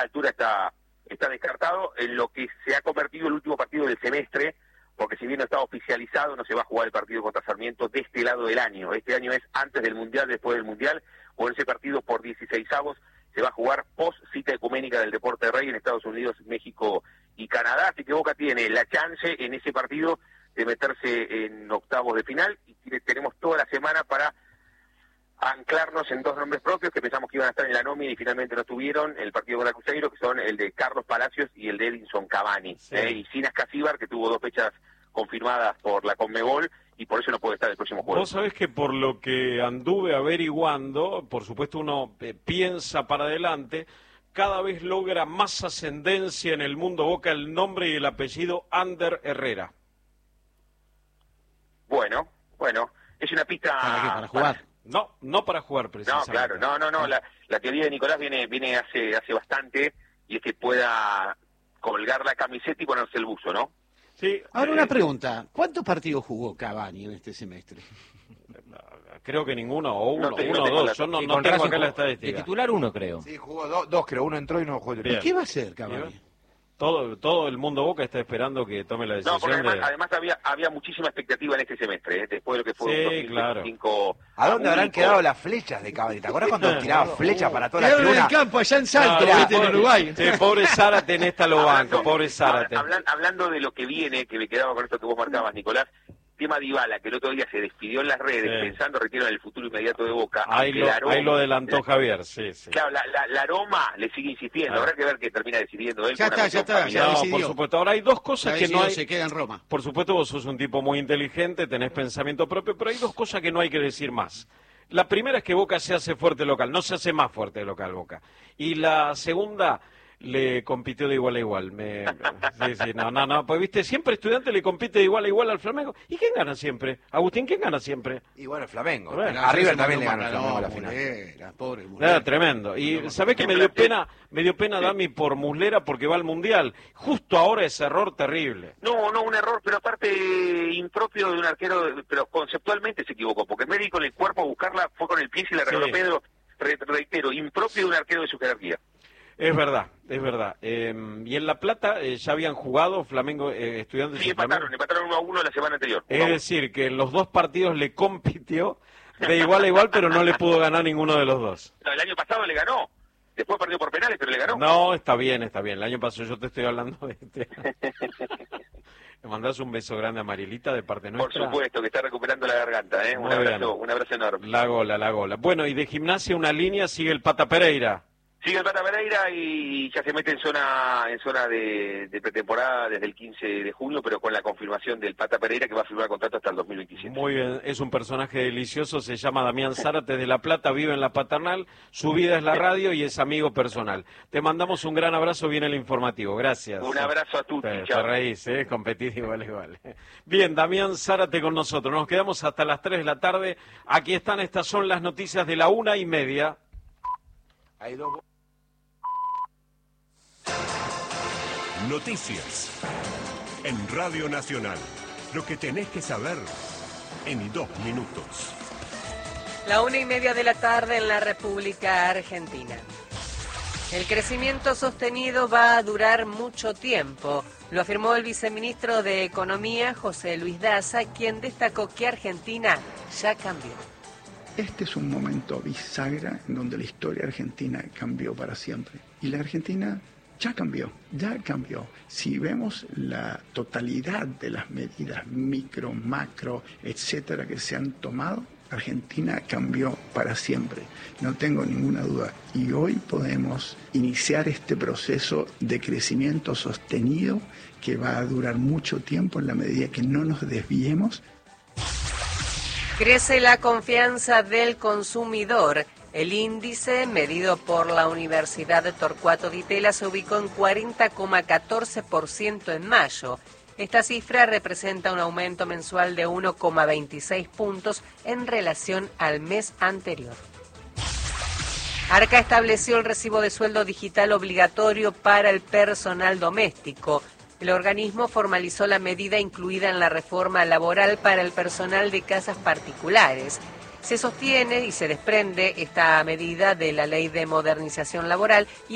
altura está descartado, en lo que se ha convertido el último partido del semestre, porque si bien no está oficializado, no se va a jugar el partido contra Sarmiento de este lado del año. Este año es antes del Mundial, después del Mundial, o ese partido por 16avos se va a jugar post cita ecuménica del Deporte Rey en Estados Unidos, México y Canadá, así que Boca tiene la chance en ese partido de meterse en octavos de final, y tenemos toda la semana para anclarnos en dos nombres propios que pensamos que iban a estar en la nómina y finalmente no estuvieron, el partido con la Cruzeiro, que son el de Carlos Palacios y el de Edinson Cavani, sí. Y Sinas Casíbar, que tuvo 2 fechas confirmadas por la Conmebol y por eso no puede estar el próximo jueves. Vos sabés que por lo que anduve averiguando, por supuesto uno piensa para adelante, cada vez logra más ascendencia en el mundo Boca el nombre y el apellido Ander Herrera. Bueno, es una pista... ¿Para qué? ¿Para jugar? No para jugar precisamente. No, claro, no. La teoría de Nicolás viene hace bastante, y es que pueda colgar la camiseta y ponerse el buzo, ¿no? Sí. Ahora una pregunta, ¿cuántos partidos jugó Cavani en este semestre? Creo que ninguno, o uno o dos. Yo no con tengo Racing acá la de estadística. titular 1, creo. Sí, jugó dos, creo. Uno entró y no jugó. Bien. ¿Y qué va a hacer Cavani? Todo el mundo Boca está esperando que tome la decisión. No, porque además había muchísima expectativa en este semestre, después de lo que fue Sí, un 2005. ¿A dónde habrán quedado las flechas de Cavani? ¿Te acuerdas cuando tiraba flechas para toda la Quedaron en el tribuna? campo, allá en Salto, en Uruguay. Sí, pobre Zárate en esta lo banco, pobre Zárate. Hablando de lo que viene, que me quedaba con esto que vos marcabas, Nicolás, tema Dybala, que el otro día se despidió en las redes, pensando, retiro, en el futuro inmediato de Boca. Ahí lo adelantó Javier, sí. Claro, la aroma le sigue insistiendo, habrá que ver qué termina decidiendo él. Ya está, ya No, decidió. por supuesto. Ahora hay dos cosas que no hay... Se queda en Roma. Por supuesto, vos sos un tipo muy inteligente, tenés pensamiento propio, pero hay dos cosas que no hay que decir más. La primera es que Boca se hace fuerte local, no se hace más fuerte local Boca. Y la segunda, le compitió de igual a igual. Pues viste, siempre Estudiante le compite de igual a igual al Flamengo. ¿Y quién gana siempre? Agustín, ¿quién gana siempre? Y bueno, el Flamengo. Bueno, a River también le ganó el Flamengo a la final. Era tremendo. Y ¿sabés que me dio pena Dami por Muslera porque va al Mundial? Justo ahora ese error terrible. No, un error, pero aparte impropio de un arquero, pero conceptualmente se equivocó, porque en vez de ir con el cuerpo a buscarla, fue con el pie y la regaló Pedro. Reitero, impropio de un arquero de su jerarquía. Es verdad. Y en La Plata ya habían jugado Flamengo, Estudiantes. Sí, empataron 1-1 la semana anterior. Es decir, que en los dos partidos le compitió de igual a igual, pero no le pudo ganar ninguno de los dos. No, el año pasado le ganó. Después perdió por penales, pero le ganó. No, está bien. El año pasado yo te estoy hablando de este. Le mandás un beso grande a Marilita de parte nuestra. Por supuesto, que está recuperando la garganta, ¿eh? Un abrazo enorme. La gola. Bueno, y de Gimnasia una línea sigue el Pata Pereira. Sigue el Pata Pereira y ya se mete en zona de pretemporada desde el 15 de junio, pero con la confirmación del Pata Pereira, que va a firmar contrato hasta el 2027. Muy bien, es un personaje delicioso, se llama Damián Zárate de La Plata, vive en La Paternal, su vida es la radio y es amigo personal. Te mandamos un gran abrazo, viene el informativo, gracias. Un abrazo a tutti, te reís, competís igual. Bien, Damián Zárate con nosotros, nos quedamos hasta las 3 de la tarde, aquí están, estas son las noticias de la 1:30. Hay dos... Noticias en Radio Nacional. Lo que tenés que saber en 2 minutos. La 1:30 de la tarde en la República Argentina. El crecimiento sostenido va a durar mucho tiempo, lo afirmó el viceministro de Economía, José Luis Daza, quien destacó que Argentina ya cambió. Este es un momento bisagra en donde la historia argentina cambió para siempre. Y la Argentina ya cambió. Si vemos la totalidad de las medidas micro, macro, etcétera, que se han tomado, Argentina cambió para siempre. No tengo ninguna duda. Y hoy podemos iniciar este proceso de crecimiento sostenido que va a durar mucho tiempo en la medida que no nos desviemos. Crece la confianza del consumidor. El índice, medido por la Universidad de Torcuato Di Tella, se ubicó en 40,14% en mayo. Esta cifra representa un aumento mensual de 1,26 puntos en relación al mes anterior. Arca estableció el recibo de sueldo digital obligatorio para el personal doméstico. El organismo formalizó la medida incluida en la reforma laboral para el personal de casas particulares. Se sostiene y se desprende esta medida de la Ley de Modernización Laboral y